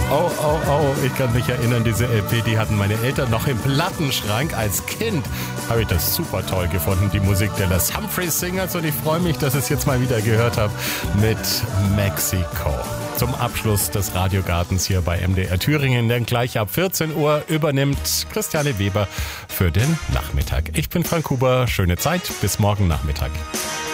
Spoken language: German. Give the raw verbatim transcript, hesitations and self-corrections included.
Oh, oh, oh, ich kann mich erinnern, diese L P, die hatten meine Eltern noch im Plattenschrank. Als Kind habe ich das super toll gefunden, die Musik der Les Humphreys Singers. Und ich freue mich, dass ich es jetzt mal wieder gehört habe mit Mexiko. Zum Abschluss des Radiogartens hier bei M D R Thüringen, denn gleich ab vierzehn Uhr übernimmt Christiane Weber für den Nachmittag. Ich bin Frank Huber, schöne Zeit, bis morgen Nachmittag.